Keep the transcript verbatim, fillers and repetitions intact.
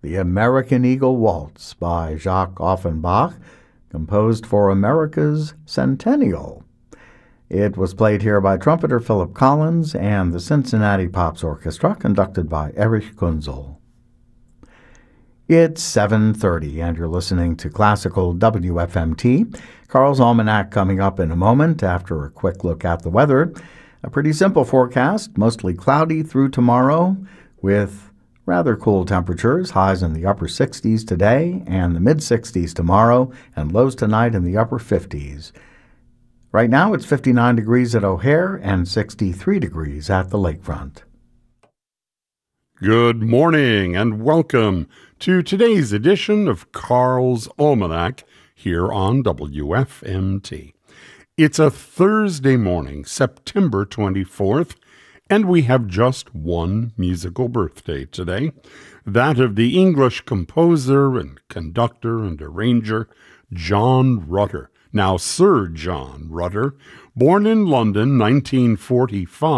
the American Eagle Waltz by Jacques Offenbach, composed for America's centennial. It was played here by trumpeter Philip Collins and the Cincinnati Pops Orchestra, conducted by Erich Kunzel. It's seven thirty, and you're listening to Classical W F M T. Carl's Almanac coming up in a moment after a quick look at the weather. A pretty simple forecast, mostly cloudy through tomorrow, with rather cool temperatures, highs in the upper sixties today and the mid-sixties tomorrow, and lows tonight in the upper fifties. Right now it's fifty-nine degrees at O'Hare and sixty-three degrees at the lakefront. Good morning and welcome to today's edition of Carl's Almanac here on W F M T. It's a Thursday morning, September twenty-fourth, and we have just one musical birthday today, that of the English composer and conductor and arranger John Rutter. Now, Sir John Rutter, born in London nineteen forty-five,